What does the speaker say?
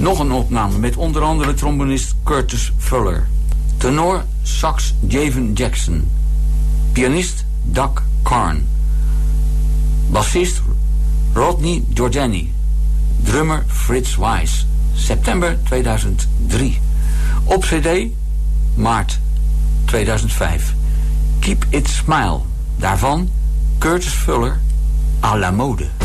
Nog een opname met onder andere trombonist Curtis Fuller. Tenor sax Javen Jackson. Pianist Doug Karn. Bassist Rodney Giordani. Drummer Fritz Weiss. September 2003. Op cd maart 2005. Keep It Smile. Daarvan Curtis Fuller à la mode.